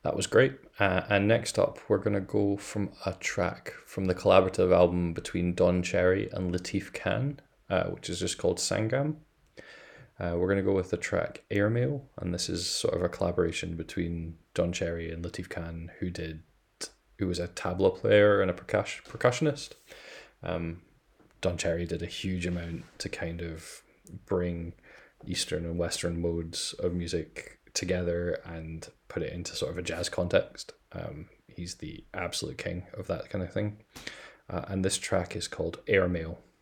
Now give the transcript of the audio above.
That was great. And next up, we're going to go from a track from the collaborative album between Don Cherry and Latif Khan, which is just called Sangam. We're going to go with the track Airmail, and this is sort of a collaboration between Don Cherry and Latif Khan, who was a tabla player and a percussionist. Um, Don Cherry did a huge amount to kind of bring Eastern and Western modes of music together and put it into sort of a jazz context. He's the absolute king of that kind of thing. And this track is called Airmail.